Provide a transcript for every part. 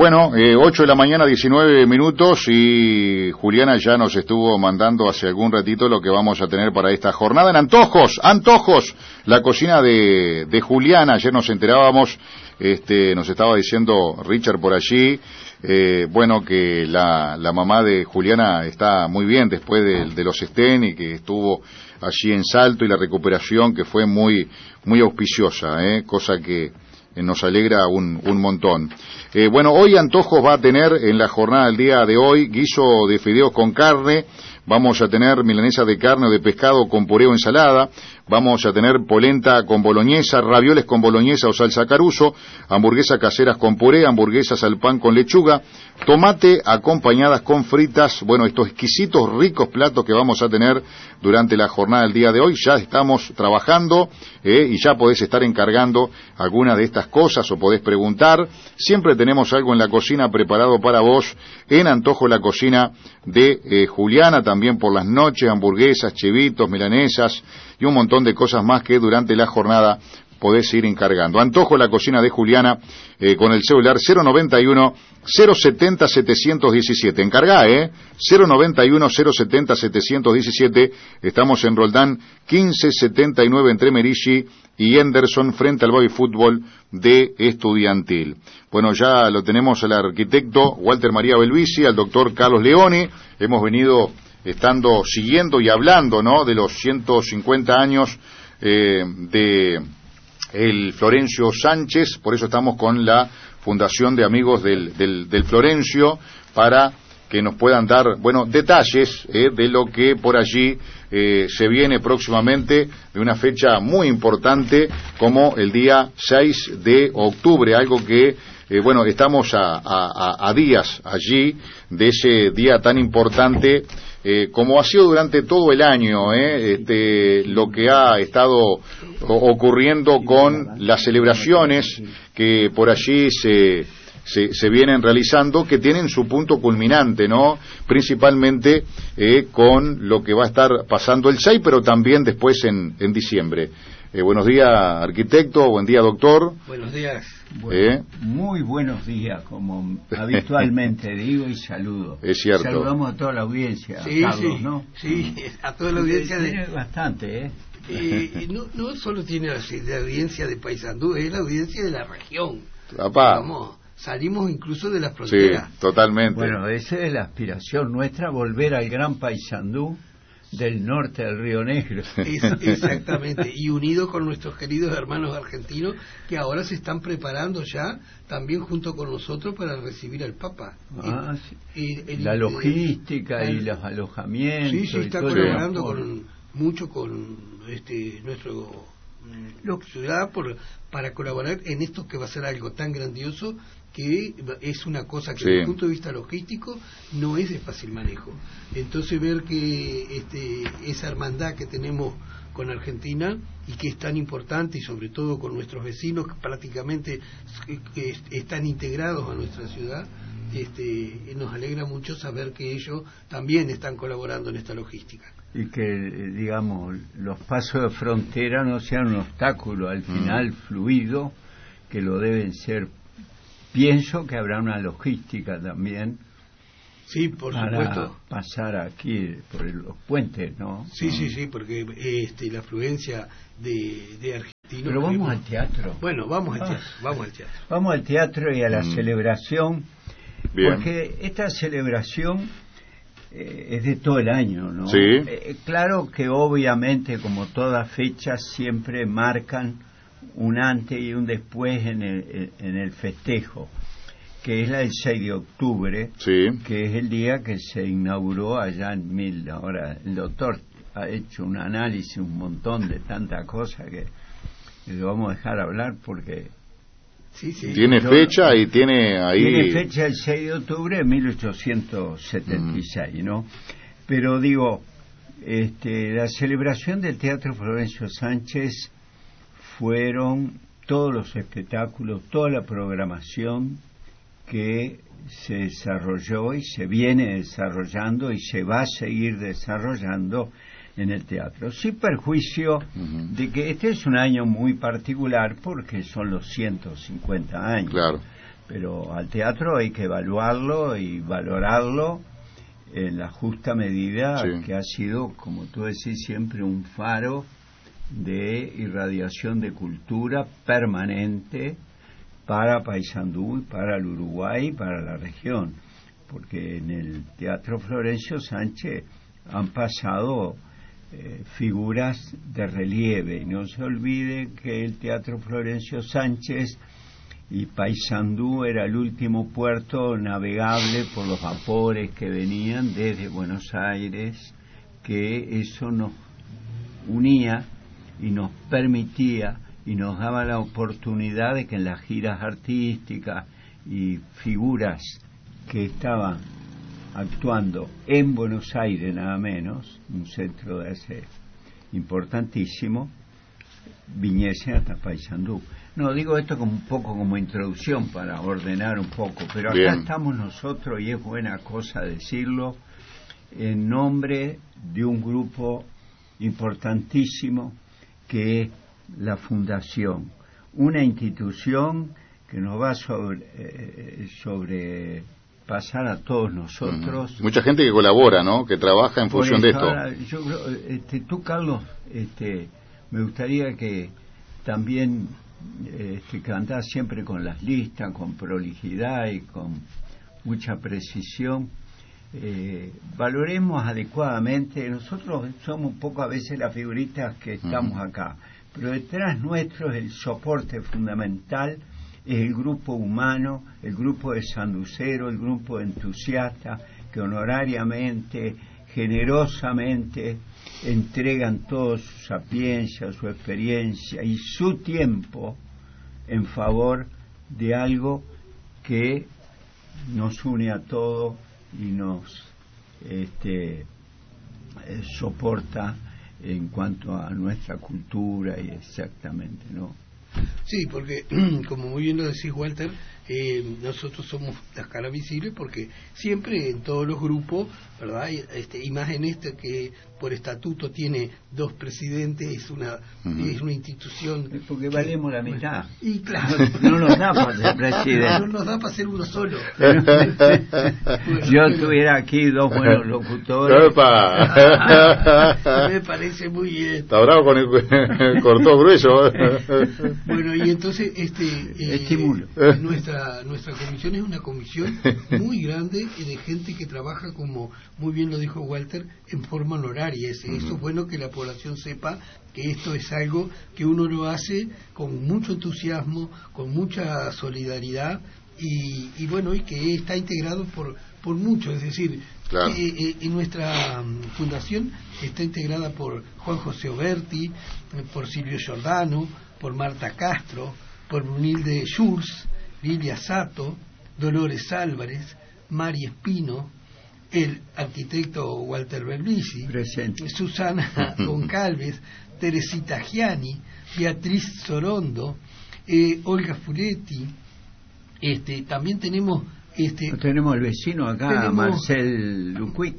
Bueno, 8 de la mañana, 19 minutos, y Juliana ya nos estuvo mandando hace algún ratito lo que vamos a tener para esta jornada en Antojos, la cocina de Juliana. Ayer nos enterábamos, nos estaba diciendo Richard por allí, bueno, que la mamá de Juliana está muy bien después de los estén y que estuvo allí en Salto, y la recuperación que fue muy auspiciosa, cosa que nos alegra un montón. Bueno, hoy Antojos va a tener en la jornada del día de hoy guiso de fideos con carne, vamos a tener milanesa de carne o de pescado con puré o ensalada, vamos a tener polenta con boloñesa, ravioles con boloñesa o salsa caruso, hamburguesas caseras con puré, hamburguesas al pan con lechuga, tomate acompañadas con fritas. Bueno, estos exquisitos, ricos platos que vamos a tener durante la jornada del día de hoy. Ya estamos trabajando y ya podés estar encargando alguna de estas cosas o podés preguntar. Siempre tenemos algo en la cocina preparado para vos en Antojo, la cocina de Juliana, también por las noches, hamburguesas, chivitos, milanesas y un montón de cosas más que durante la jornada podés ir encargando. Antojo, la cocina de Juliana, con el celular 091-070-717. Encargá, 091-070-717. Estamos en Roldán 1579 entre Merici y Henderson, frente al baby fútbol de Estudiantil. Bueno, ya lo tenemos al arquitecto Walter María Belvisi, al doctor Carlos Leoni. Hemos venido siguiendo y hablando, ¿no?, de los 150 años de el Florencio Sánchez. Por eso estamos con la Fundación de Amigos del Florencio, para que nos puedan dar, bueno, detalles de lo que por allí se viene próximamente, de una fecha muy importante como el día 6 de octubre, algo que bueno, estamos a días allí de ese día tan importante, como ha sido durante todo el año, lo que ha estado ocurriendo con las celebraciones que por allí se vienen realizando, que tienen su punto culminante, ¿no?, principalmente con lo que va a estar pasando el 6, pero también después en diciembre. Buenos días, arquitecto. Buen día, doctor. Buenos días. Bueno, muy buenos días, como habitualmente digo y saludo. Es cierto. Saludamos a toda la audiencia, sí, Carlos, sí, ¿no? Sí, a toda la audiencia. Tiene bastante, no solo tiene la audiencia de Paysandú, es la audiencia de la región. Vamos, salimos incluso de las fronteras. Sí, totalmente. Bueno, esa es la aspiración nuestra, volver al gran Paysandú del norte del Río Negro. Exactamente, y unido con nuestros queridos hermanos argentinos, que ahora se están preparando ya, también junto con nosotros, para recibir al Papa. La logística y los alojamientos. Sí, sí, está colaborando mucho con nuestro ciudad para colaborar en esto que va a ser algo tan grandioso, que es una cosa que desde el punto de vista logístico no es de fácil manejo. Entonces ver que esa hermandad que tenemos con Argentina, y que es tan importante, y sobre todo con nuestros vecinos que prácticamente están integrados a nuestra ciudad, nos alegra mucho saber que ellos también están colaborando en esta logística. Y que, digamos, los pasos de frontera no sean un obstáculo, al final fluido, que lo deben ser. Pienso que habrá una logística también. Sí, por supuesto. Pasar aquí por los puentes, ¿no? Sí, porque la afluencia de argentinos. Pero vamos al teatro. Bueno, vamos al teatro. Vamos al teatro y a la celebración. Bien. Porque esta celebración es de todo el año, ¿no? Sí. Claro que obviamente, como todas fechas, siempre marcan un antes y un después en el festejo, que es la del 6 de octubre, que es el día que se inauguró allá en ahora el doctor ha hecho un análisis, un montón de tantas cosas que lo vamos a dejar hablar porque tiene fecha y tiene ahí... Tiene fecha el 6 de octubre de 1876, ¿no? Pero digo, la celebración del Teatro Florencio Sánchez fueron todos los espectáculos, toda la programación que se desarrolló y se viene desarrollando y se va a seguir desarrollando en el teatro, sin perjuicio de que este es un año muy particular porque son los 150 años. Claro. pero al teatro hay que evaluarlo y valorarlo en la justa medida, sí, que ha sido, como tú decís, siempre un faro de irradiación de cultura permanente para Paysandú, para el Uruguay, para la región, porque en el Teatro Florencio Sánchez han pasado figuras de relieve, y no se olvide que el Teatro Florencio Sánchez y Paysandú era el último puerto navegable por los vapores que venían desde Buenos Aires, que eso nos unía y nos permitía y nos daba la oportunidad de que en las giras artísticas y figuras que estaban actuando en Buenos Aires, nada menos, un centro de ese importantísimo, viniesen hasta Paysandú. No, digo esto como un poco como introducción para ordenar un poco, pero acá bien, estamos nosotros, y es buena cosa decirlo, en nombre de un grupo importantísimo que es la Fundación, una institución que nos va sobre pasar a todos nosotros. Mucha gente que colabora, ¿no?, que trabaja en función de esto. Ahora, yo creo, tú, Carlos, me gustaría que también que andás siempre con las listas, con prolijidad y con mucha precisión, valoremos adecuadamente. Nosotros somos un poco a veces las figuritas que estamos acá, pero detrás nuestro es el soporte fundamental, es el grupo humano, el grupo de sanduceros, el grupo de entusiastas que honorariamente, generosamente entregan toda su sapiencia, su experiencia y su tiempo en favor de algo que nos une a todos y nos soporta en cuanto a nuestra cultura y exactamente, ¿no? Sí, porque como muy bien lo decís, Walter, nosotros somos las caras visibles porque siempre en todos los grupos, ¿verdad? Y más en este que por estatuto tiene 2 presidentes, es una institución. Porque valemos la mitad. Y claro, no nos da para ser presidente. No nos da para ser uno solo. Yo tuviera aquí 2 buenos locutores. Me parece muy bien. Está bravo con el cortó grueso. Bueno, y entonces estimulo. Nuestra comisión es una comisión muy grande y de gente que trabaja, como muy bien lo dijo Walter, en forma honoraria. Eso es bueno que la población sepa que esto es algo que uno lo hace con mucho entusiasmo, con mucha solidaridad y bueno, y que está integrado por muchos. Es decir, claro, en nuestra fundación está integrada por Juan José Oberti, por Silvio Giordano, por Marta Castro, por Brunilde Schulz, Lilia Sato, Dolores Álvarez, Mari Espino, el arquitecto Walter Berbisi, presente, Susana Goncalves, Teresita Gianni, Beatriz Sorondo, Olga Furetti. También tenemos tenemos el vecino acá, Marcel Lucuí,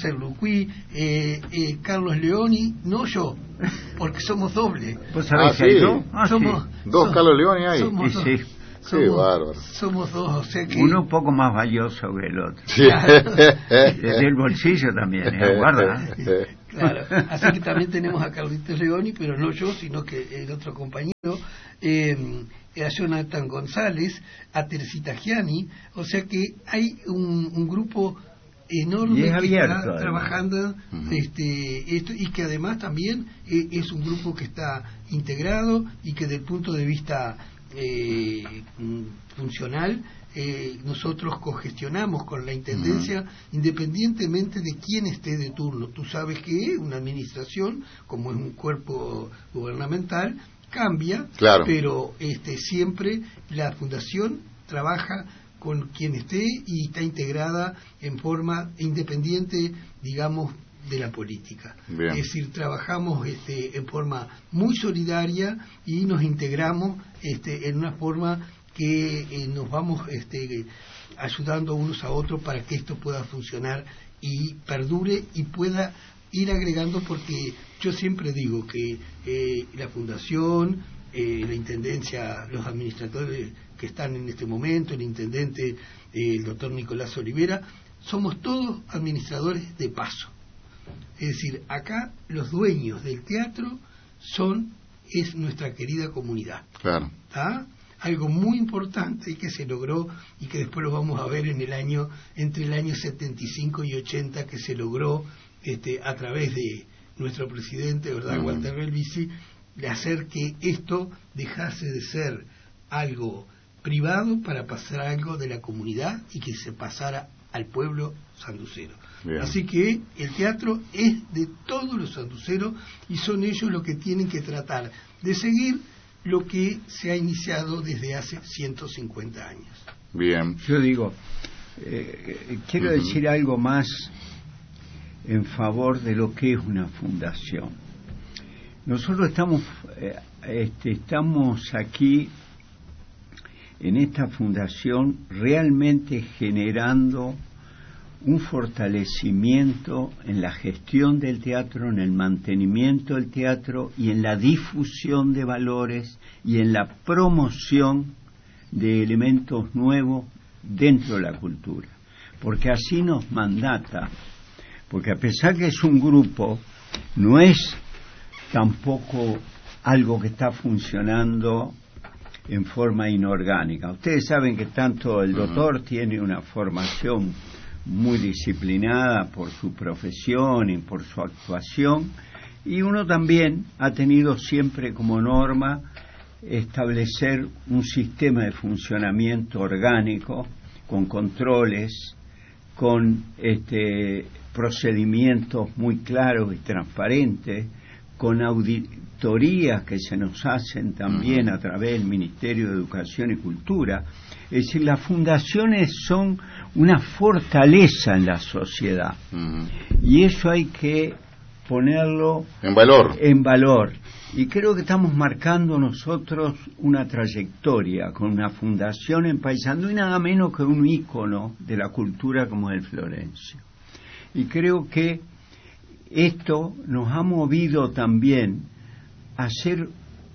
Carlos Leoni, no yo, porque somos doble. ¿Vos sabés que hay dos? Somos sí, dos Carlos Leoni hay. Somos 2, o sea que... Uno un poco más valioso que el otro. Sí. Del bolsillo también, guarda. Claro, así que también tenemos a Carlitos Leoni, pero no yo, sino que el otro compañero, a Jonathan González, a Teresita Gianni, o sea que hay un grupo enorme que abierto, está trabajando esto, y que además también es un grupo que está integrado y que desde el punto de vista funcional nosotros cogestionamos con la Intendencia independientemente de quién esté de turno. Tú sabes que una administración, como es un cuerpo gubernamental, cambia, claro, pero siempre la Fundación trabaja con quien esté y está integrada en forma independiente, digamos, de la política. Bien. Es decir, trabajamos en forma muy solidaria y nos integramos en una forma que nos vamos ayudando unos a otros para que esto pueda funcionar y perdure y pueda ir agregando, porque yo siempre digo que la Fundación, la Intendencia, los administradores que están en este momento, el intendente, el doctor Nicolás Olivera, somos todos administradores de paso. Es decir, acá los dueños del teatro es nuestra querida comunidad. Claro. ¿Tá? Algo muy importante que se logró y que después lo vamos a ver entre el año 75 y 80, que se logró a través de nuestro presidente, ¿verdad? Walter Belvisi, de hacer que esto dejase de ser algo privado para pasar a algo de la comunidad y que se pasara al pueblo sanducero. Bien. Así que el teatro es de todos los sanduceros y son ellos los que tienen que tratar de seguir lo que se ha iniciado desde hace 150 años. Bien. Yo digo, quiero decir algo más en favor de lo que es una fundación. Nosotros estamos aquí en esta fundación realmente generando un fortalecimiento en la gestión del teatro, en el mantenimiento del teatro y en la difusión de valores y en la promoción de elementos nuevos dentro de la cultura. Porque así nos mandata, porque a pesar que es un grupo, no es tampoco algo que está funcionando en forma inorgánica. Ustedes saben que tanto el doctor tiene una formación muy disciplinada por su profesión y por su actuación, y uno también ha tenido siempre como norma establecer un sistema de funcionamiento orgánico con controles, con procedimientos muy claros y transparentes, con auditorías que se nos hacen también a través del Ministerio de Educación y Cultura. Es decir, las fundaciones son una fortaleza en la sociedad, y eso hay que ponerlo en valor. Y creo que estamos marcando nosotros una trayectoria con una fundación en Paysandú y nada menos que un ícono de la cultura como el Florencio. Y creo que esto nos ha movido también a hacer,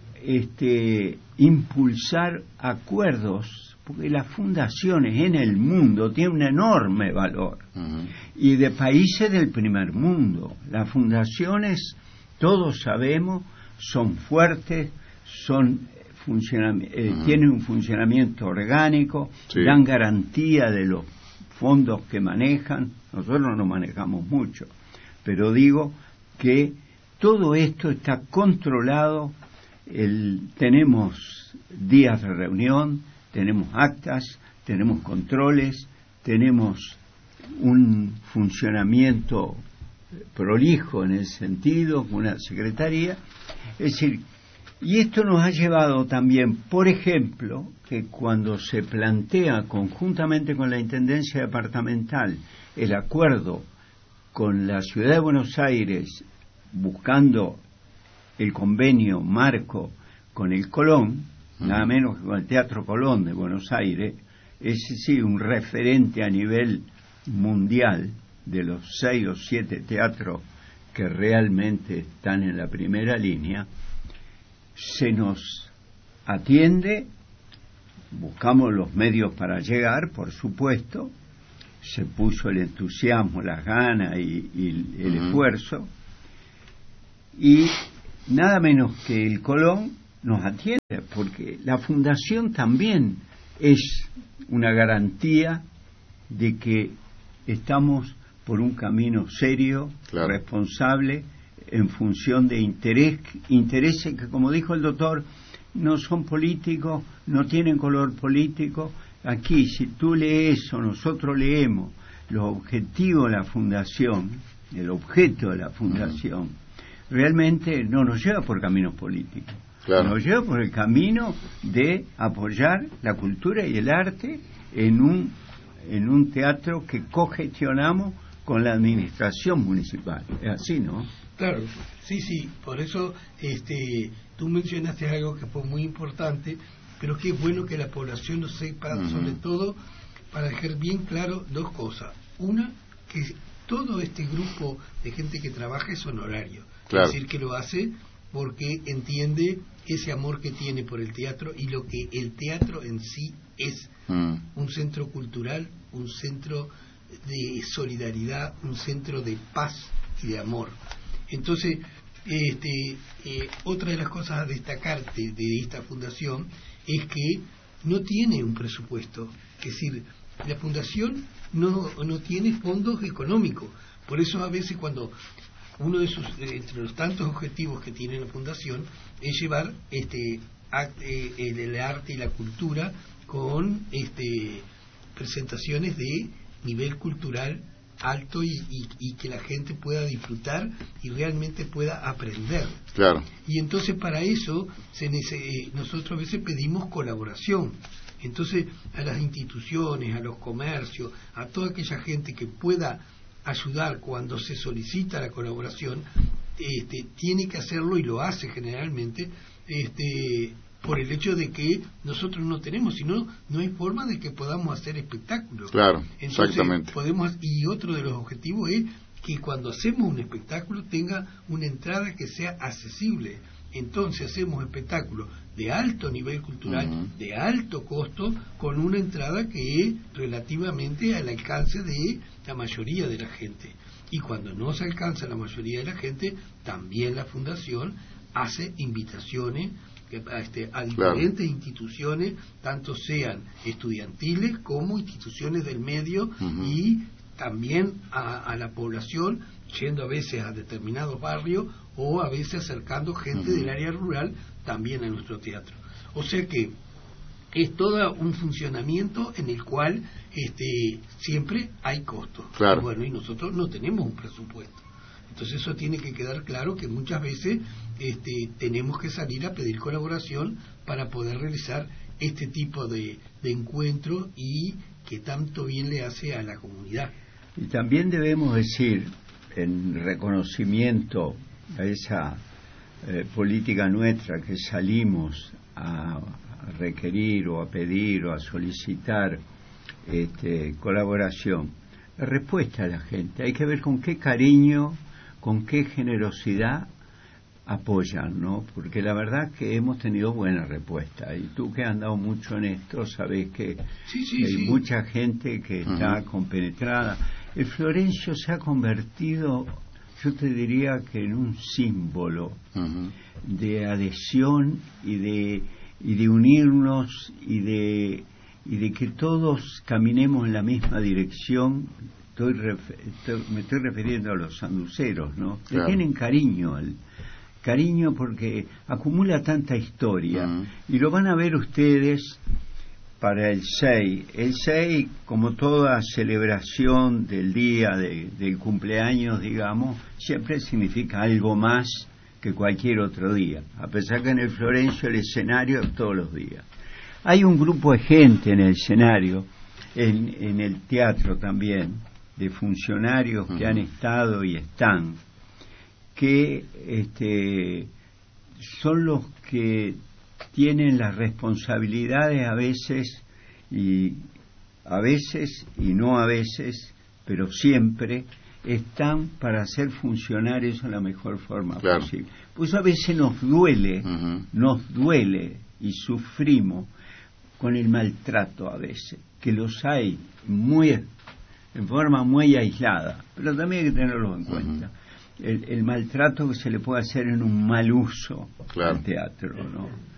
impulsar acuerdos, porque las fundaciones en el mundo tienen un enorme valor, y de países del primer mundo. Las fundaciones, todos sabemos, son fuertes, tienen un funcionamiento orgánico, dan garantía de los fondos que manejan. Nosotros no manejamos mucho, pero digo que todo esto está controlado. Tenemos días de reunión, tenemos actas, tenemos controles, tenemos un funcionamiento prolijo en ese sentido, una secretaría. Es decir, y esto nos ha llevado también, por ejemplo, que cuando se plantea conjuntamente con la Intendencia Departamental el acuerdo con la Ciudad de Buenos Aires, buscando el convenio marco con el Colón, nada menos que con el Teatro Colón de Buenos Aires, es sí un referente a nivel mundial de los 6 o 7 teatros que realmente están en la primera línea. Se nos atiende, buscamos los medios para llegar, por supuesto, se puso el entusiasmo, las ganas y el esfuerzo, y nada menos que el Colón nos atiende, porque la fundación también es una garantía de que estamos por un camino serio, responsable, en función de intereses que, como dijo el doctor, no son políticos, no tienen color político. Aquí, si tú lees o nosotros leemos los objetivos de la fundación, el objeto de la fundación, realmente no nos lleva por caminos políticos, nos lleva por el camino de apoyar la cultura y el arte en un teatro que cogestionamos con la administración municipal. Es así, ¿no? Claro, sí, por eso tú mencionaste algo que fue muy importante, pero que es bueno que la población lo sepa, sobre todo para dejar bien claro dos cosas. Una, que todo este grupo de gente que trabaja es honorario, es decir, que lo hace porque entiende ese amor que tiene por el teatro y lo que el teatro en sí es, un centro cultural, un centro de solidaridad, un centro de paz y de amor. Entonces, otra de las cosas a destacar de esta fundación es que no tiene un presupuesto, es decir, la fundación no tiene fondos económicos. Por eso a veces cuando uno de sus, entre los tantos objetivos que tiene la fundación, es llevar el arte y la cultura con presentaciones de nivel cultural alto y que la gente pueda disfrutar y realmente pueda aprender. Claro. Y entonces para eso nosotros a veces pedimos colaboración. Entonces a las instituciones, a los comercios, a toda aquella gente que pueda ayudar cuando se solicita la colaboración, tiene que hacerlo y lo hace generalmente, por el hecho de que nosotros no tenemos, sino no hay forma de que podamos hacer espectáculos. Claro, entonces, exactamente. Y otro de los objetivos es que cuando hacemos un espectáculo tenga una entrada que sea accesible. Entonces hacemos espectáculos de alto nivel cultural, de alto costo, con una entrada que es relativamente al alcance de la mayoría de la gente. Y cuando no se alcanza la mayoría de la gente, también la fundación hace invitaciones a diferentes instituciones, tanto sean estudiantiles como instituciones del medio, y también a la población, yendo a veces a determinados barrios o a veces acercando gente del área rural también a nuestro teatro. O sea que es todo un funcionamiento en el cual siempre hay costos. Claro. Y bueno, y nosotros no tenemos un presupuesto. Entonces eso tiene que quedar claro, que muchas veces tenemos que salir a pedir colaboración para poder realizar este tipo de encuentros y que tanto bien le hace a la comunidad. Y también debemos decir, en reconocimiento a esa política nuestra, que salimos a requerir o a pedir o a solicitar colaboración, la respuesta de la gente, hay que ver con qué cariño, con qué generosidad apoyan, ¿no? Porque la verdad que hemos tenido buena respuesta, y tú que has andado mucho en esto sabes que hay mucha gente que está compenetrada. El Florencio se ha convertido, yo te diría, que en un símbolo de adhesión y de unirnos y de que todos caminemos en la misma dirección. Me estoy refiriendo a los sanduceros, ¿no? Claro. Le tienen cariño porque acumula tanta historia, y lo van a ver ustedes para el 6. El 6, como toda celebración del día del cumpleaños, digamos, siempre significa algo más que cualquier otro día, a pesar que en el Florencio el escenario es todos los días. Hay un grupo de gente en el escenario, en el teatro también, de funcionarios que han estado y están, que son los que tienen las responsabilidades a veces y no a veces, pero siempre están para hacer funcionar eso de la mejor forma posible. Pues a veces nos duele y sufrimos con el maltrato, a veces, que los hay en forma muy aislada, pero también hay que tenerlo en cuenta. El maltrato que se le puede hacer en un mal uso al teatro, ¿no?